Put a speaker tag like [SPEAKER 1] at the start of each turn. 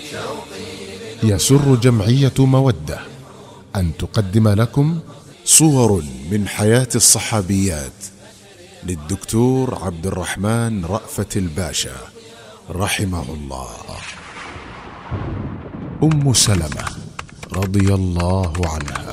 [SPEAKER 1] يسر جمعية مودة أن تقدم لكم صور من حياة الصحابيات للدكتور عبد الرحمن رأفت الباشا رحمه الله. أم سلمة رضي الله عنها.